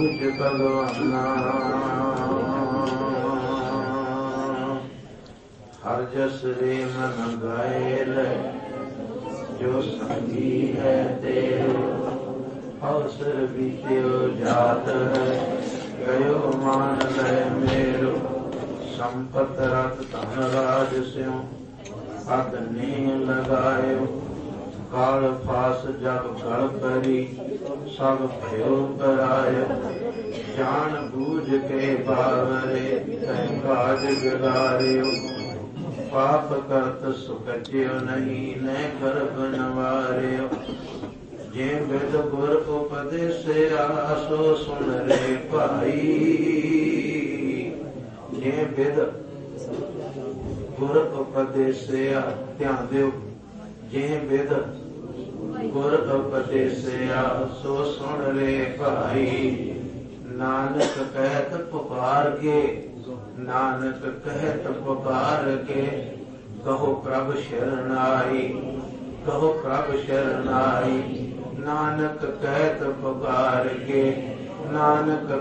ਬੂਝ ਭਗਵਾਨਾ। ਹਰ ਜਸ ਰੇ ਮਨ ਗਾਏ ਲੈ, ਜੋ ਸੰਗੀ ਹੈ ਤੇਰੇ। ਅਵਸਰ ਬੀਤਿਓ ਜਾਤ ਹੈ, ਗਇਓ ਮਾਨ ਲੈ ਮੇਰੋ। ਸੰਪਤ ਰਤ ਧਨ ਰਾਜ ਸਿਉ, ਹੱਥ ਨੀ ਲਗਾਇਓ। ਕਾਲ ਫਾਸ ਜਬ ਗਲ ਕਰੀ, ਸਭ ਭਇਓ ਪਰਾਇਓ। ਜਾਣ ਬੂਝ ਕੇ ਬਾਵਰੇ, ਤੈ ਕਾਜ ਬਿਗਾਰਿਓ। ਪਾਪ ਕਰਤ ਸੁਖਜਿਓ ਨਹੀਂ, ਨੈ ਗਰਭ ਨਵਾਰਿਓ। ਜੇ ਬਿਦ ਗੁਰ ਉਪਦੇਸਿਆ, ਸੋ ਸੁਣ ਰੇ ਭਾਈ। ਜੇ ਬਿਦ ਗੁਰ ਉਪਦੇਸਿਆ, ਧਿਆਨ ਦਿਓ। ਜੇ ਬਿਦ ਗੁਰ ਉਪਦੇਸਿਆ, ਸੋ ਸੁਣ ਰੇ ਭਾਈ। ਨਾਨਕ ਕਹਿਤ ਪੁਕਾਰ ਕੇ, ਨਾਨਕ ਕਹਿਤ ਪੁਕਾਰ ਕੇ। ਕਹੋ ਪ੍ਰਭ ਸ਼ਰਨਾਈ, ਕਹੋ ਪ੍ਰਭ ਸ਼ਰਨਾਈ। ਨਾਨਕ ਕਹਿਤ ਪੁਕਾਰ ਕੇ, ਨਾਨਕ